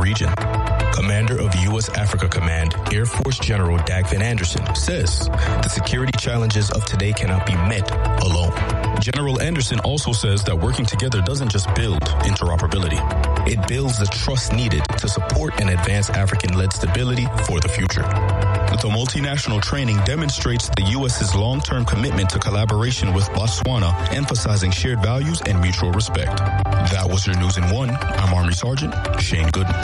region. Commander of U.S. Africa Command, Air Force General Dag Van Anderson, says the security challenges of today cannot be met alone. General Anderson also says that working together doesn't just build interoperability. It builds the trust needed to support and advance African-led stability for the future. The multinational training demonstrates the U.S.'s long-term commitment to collaboration with Botswana, emphasizing shared values and mutual respect. That was your News in 1. I'm Army Sergeant Shane Gooden.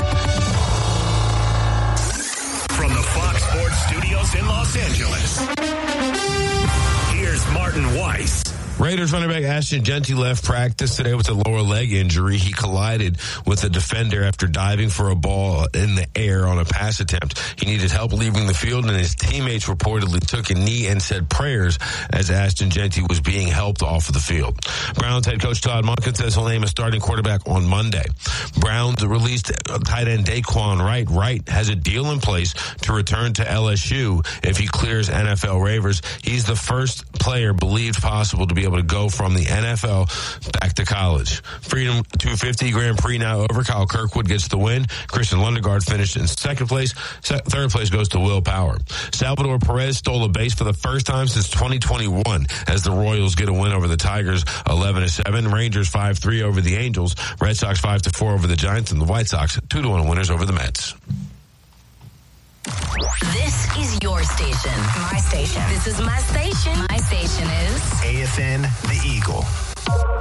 From the Fox Sports Studios in Los Angeles, here's Martin Weiss. Raiders running back Ashton Jeanty left practice today with a lower leg injury. He collided with a defender after diving for a ball in the air on a pass attempt. He needed help leaving the field, and his teammates reportedly took a knee and said prayers as Ashton Jeanty was being helped off of the field. Browns head coach Todd Monken says he'll name a starting quarterback on Monday. Browns released tight end Daquan Wright. Wright has a deal in place to return to LSU if he clears NFL waivers. He's the first player believed possible to be able to go from the NFL back to college. Freedom 250 Grand Prix now over. Kyle Kirkwood gets the win. Christian Lundegaard finished in second place. Third place goes to Will Power. Salvador Perez stole a base for the first time since 2021 as the Royals get a win over the Tigers 11-7. Rangers 5-3 over the Angels. Red Sox 5-4 over the Giants, and the White Sox 2-1 winners over the Mets. This is your station. My station. This is my station. My station is AFN The Eagle.